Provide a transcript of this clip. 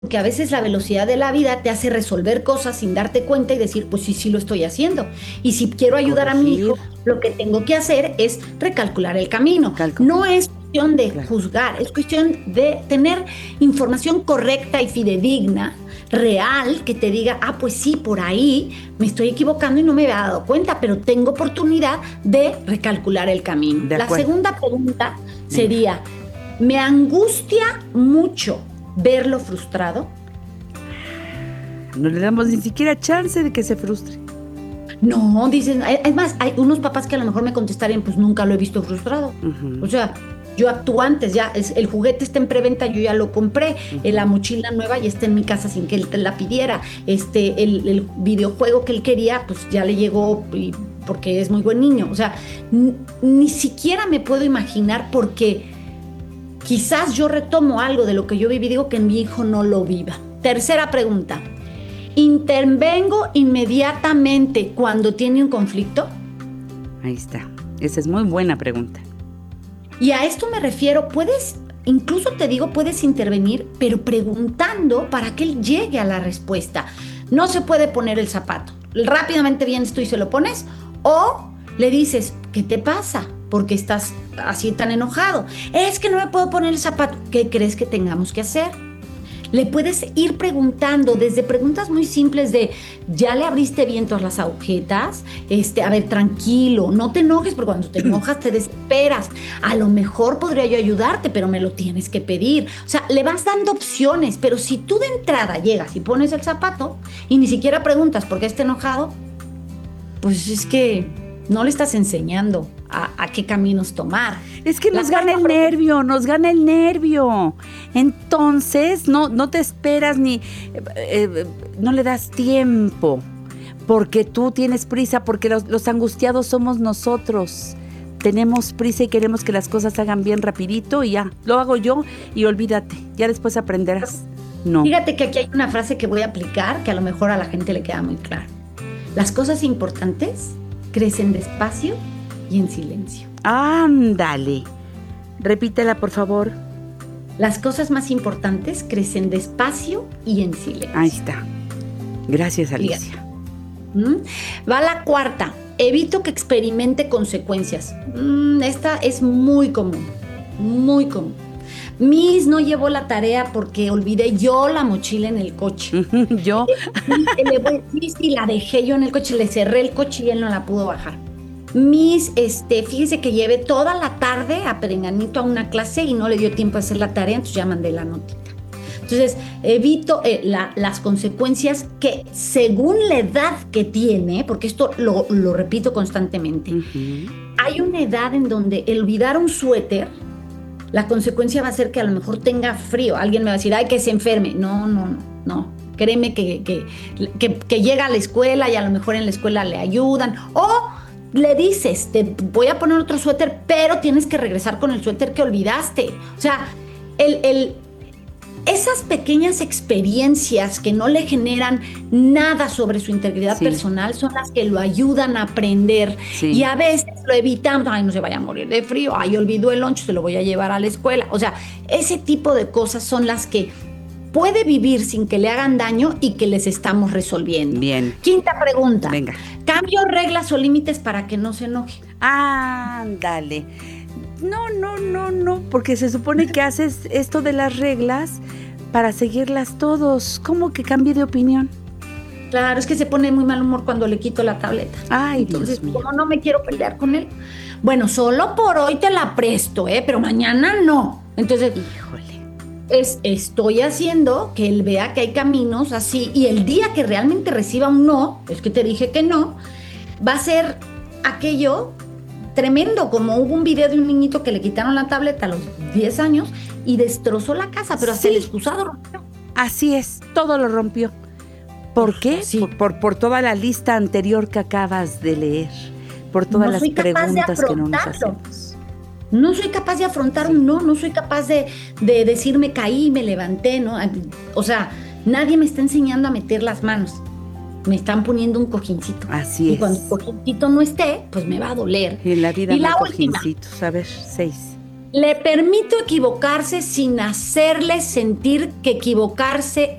porque a veces la velocidad de la vida te hace resolver cosas sin darte cuenta y decir, pues sí, sí lo estoy haciendo. Y si quiero ayudar a mi Corregir, hijo, lo que tengo que hacer es recalcular el camino. calco, No es cuestión de claro. juzgar, es cuestión de tener información correcta y fidedigna, real, que te diga, ah, pues sí, por ahí me estoy equivocando y no me había dado cuenta, pero tengo oportunidad de recalcular el camino. De La acuerdo. segunda pregunta Venga. sería, me angustia mucho verlo frustrado. No le damos ni siquiera chance de que se frustre. No, dicen, es más, hay unos papás que a lo mejor me contestarían, pues nunca lo he visto frustrado. O sea, yo actúo antes, ya, el juguete está en preventa, yo ya lo compré, la mochila nueva ya está en mi casa sin que él te la pidiera, el videojuego que él quería, pues ya le llegó porque es muy buen niño. O sea, ni siquiera me puedo imaginar porque quizás yo retomo algo de lo que yo viví, digo que mi hijo no lo viva. Tercera pregunta. ¿Intervengo inmediatamente cuando tiene un conflicto? Ahí está. Esa es muy buena pregunta. Y a esto me refiero, incluso te digo, puedes intervenir, pero preguntando para que él llegue a la respuesta. No se puede poner el zapato. Rápidamente vienes tú y se lo pones, o le dices, ¿qué te pasa? ¿Por qué estás así tan enojado? Es que no me puedo poner el zapato. ¿Qué crees que tengamos que hacer? Le puedes ir preguntando desde preguntas muy simples de, ¿ya le abriste bien todas las agujetas? A ver, tranquilo, no te enojes porque cuando te enojas te desesperas. A lo mejor podría yo ayudarte, pero me lo tienes que pedir. O sea, le vas dando opciones, pero si tú de entrada llegas y pones el zapato y ni siquiera preguntas por qué está enojado, pues es que no le estás enseñando a qué caminos tomar. Es que nos gana el nervio, nos gana el nervio. Entonces, no te esperas ni... no le das tiempo, porque tú tienes prisa, porque los angustiados somos nosotros. Tenemos prisa y queremos que las cosas se hagan bien rapidito y ya, lo hago yo y olvídate, ya después aprenderás. No. Fíjate que aquí hay una frase que voy a aplicar que a lo mejor a la gente le queda muy clara. Las cosas importantes crecen despacio y en silencio. Ándale. Repítela, por favor. Las cosas más importantes crecen despacio y en silencio. Ahí está. Gracias, Alicia. Va la cuarta. Evito que experimente consecuencias. Esta es muy común, muy común. Miss, no llevó la tarea porque olvidé yo la mochila en el coche. ¿Yo? Sí, la dejé yo en el coche, le cerré el coche y él no la pudo bajar. Miss, fíjese que llevé toda la tarde a Perenganito a una clase y no le dio tiempo a hacer la tarea, entonces ya mandé la notita. Entonces, evito las consecuencias que según la edad que tiene, porque esto lo repito constantemente, hay una edad en donde el olvidar un suéter, la consecuencia va a ser que a lo mejor tenga frío. Alguien me va a decir, ay, que se enferme. No. Créeme que llega a la escuela y a lo mejor en la escuela le ayudan. O le dices, te voy a poner otro suéter, pero tienes que regresar con el suéter que olvidaste. O sea, esas pequeñas experiencias que no le generan nada sobre su integridad personal son las que lo ayudan a aprender. Y a veces lo evitamos, ay, no se vaya a morir de frío, ay, olvidó el lunch, se lo voy a llevar a la escuela. O sea, ese tipo de cosas son las que puede vivir sin que le hagan daño y que les estamos resolviendo. Bien. Quinta pregunta. Venga. ¿Cambio reglas o límites para que no se enoje? Ándale. No, porque se supone que haces esto de las reglas para seguirlas todos. ¿Cómo que cambie de opinión? Claro, es que se pone muy mal humor cuando le quito la tableta. Ay, entonces, Dios mío. como no me quiero pelear con él, bueno, solo por hoy te la presto, pero mañana no. Entonces, híjole, estoy haciendo que él vea que hay caminos así, y el día que realmente reciba un no, es que te dije que no, va a ser aquello tremendo, como hubo un video de un niñito que le quitaron la tableta a los 10 años y destrozó la casa, pero hasta el excusado rompió. Así es, todo lo rompió. ¿Por qué? Sí. Por toda la lista anterior que acabas de leer, por todas las preguntas que no nos hacemos. No soy capaz de afrontar un no soy capaz de decir me caí, me levanté, ¿no? O sea, nadie me está enseñando a meter las manos. Me están poniendo un cojincito. Así es. Y cuando el cojincito no esté, pues me va a doler. Y en la vida y no la hay cojincitos. A ver, 6. Le permito equivocarse sin hacerle sentir que equivocarse